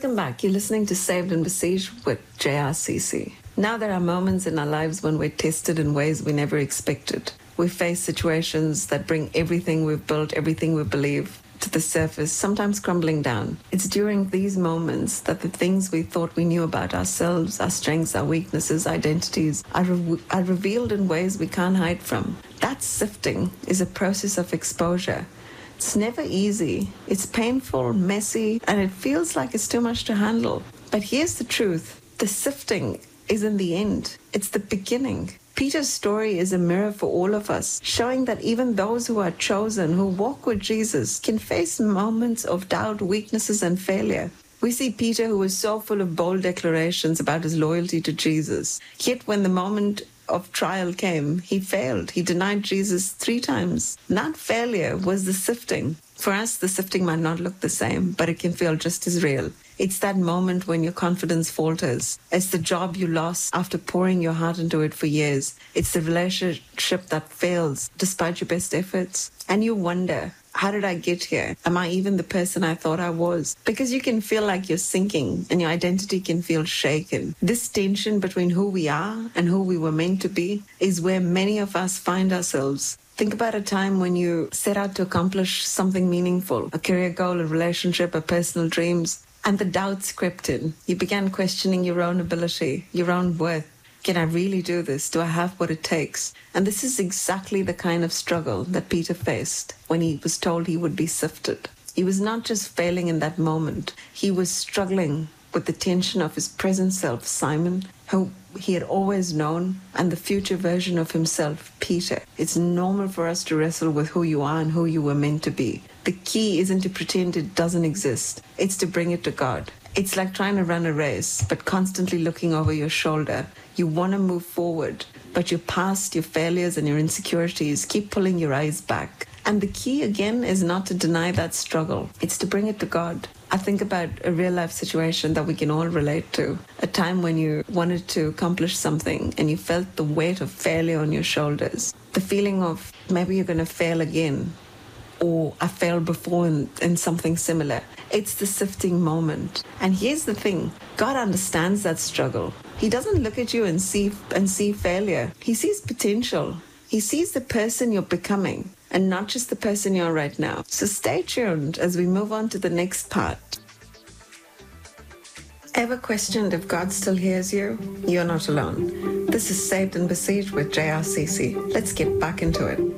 Welcome back. You're listening to Saved and Besieged with JRCC. Now there are moments in our lives when we're tested in ways we never expected. We face situations that bring everything we've built, everything we believe, to the surface, sometimes crumbling down. It's during these moments that the things we thought we knew about ourselves, our strengths, our weaknesses, identities, are revealed in ways we can't hide from. That sifting is a process of exposure. It's never easy. It's painful, messy, and it feels like it's too much to handle. But here's the truth. The sifting isn't the end. It's the beginning. Peter's story is a mirror for all of us, showing that even those who are chosen, who walk with Jesus, can face moments of doubt, weaknesses, and failure. We see Peter, who was so full of bold declarations about his loyalty to Jesus. Yet when the moment of trial came, he failed. He denied Jesus 3 times. That failure was the sifting. For us, the sifting might not look the same, but it can feel just as real. It's that moment when your confidence falters. It's the job you lost after pouring your heart into it for years. It's the relationship that fails despite your best efforts. And you wonder, how did I get here? Am I even the person I thought I was? Because you can feel like you're sinking and your identity can feel shaken. This tension between who we are and who we were meant to be is where many of us find ourselves. Think about a time when you set out to accomplish something meaningful, a career goal, a relationship, a personal dreams, and the doubts crept in. You began questioning your own ability, your own worth. Can I really do this? Do I have what it takes? And this is exactly the kind of struggle that Peter faced when he was told he would be sifted. He was not just failing in that moment. He was struggling with the tension of his present self, Simon, who he had always known, and the future version of himself, Peter. It's normal for us to wrestle with who you are and who you were meant to be. The key isn't to pretend it doesn't exist. It's to bring it to God. It's like trying to run a race, but constantly looking over your shoulder. You want to move forward, but your past, your failures, and your insecurities keep pulling your eyes back. And the key, again, is not to deny that struggle. It's to bring it to God. I think about a real-life situation that we can all relate to. A time when you wanted to accomplish something and you felt the weight of failure on your shoulders. The feeling of maybe you're going to fail again, or I failed before in something similar. It's the sifting moment. And here's the thing. God understands that struggle. He doesn't look at you and see failure. He sees potential. He sees the person you're becoming and not just the person you are right now. So stay tuned as we move on to the next part. Ever questioned if God still hears you? You're not alone. This is Saved and Besieged with JRCC. Let's get back into it.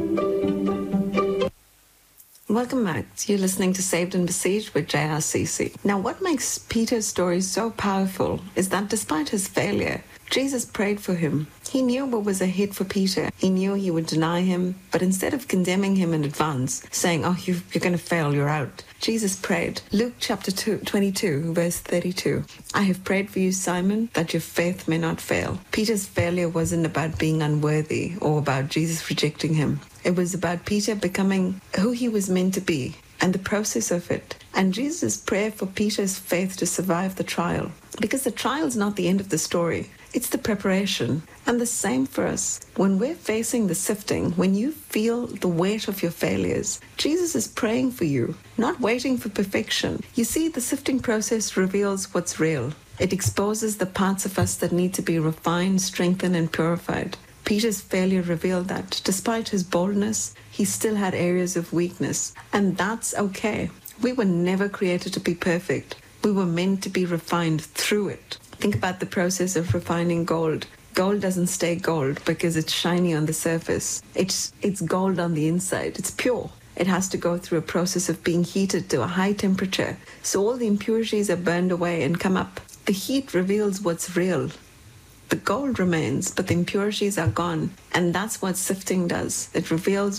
Welcome back. You're listening to Saved and Besieged with JRCC. Now, what makes Peter's story so powerful is that despite his failure, Jesus prayed for him. He knew what was ahead for Peter. He knew he would deny him, but instead of condemning him in advance, saying, you're going to fail, you're out, Jesus prayed. Luke chapter 22, verse 32. I have prayed for you, Simon, that your faith may not fail. Peter's failure wasn't about being unworthy or about Jesus rejecting him. It was about Peter becoming who he was meant to be and the process of it. And Jesus' prayer for Peter's faith to survive the trial. Because the trial is not the end of the story. It's the preparation. And the same for us. When we're facing the sifting, when you feel the weight of your failures, Jesus is praying for you, not waiting for perfection. You see, the sifting process reveals what's real. It exposes the parts of us that need to be refined, strengthened, and purified. Peter's failure revealed that, despite his boldness, he still had areas of weakness. And that's okay. We were never created to be perfect. We were meant to be refined through it. Think about the process of refining gold. Gold doesn't stay gold because it's shiny on the surface. It's gold on the inside. It's pure. It has to go through a process of being heated to a high temperature. So all the impurities are burned away and come up. The heat reveals what's real. The gold remains, but the impurities are gone. And that's what sifting does. It reveals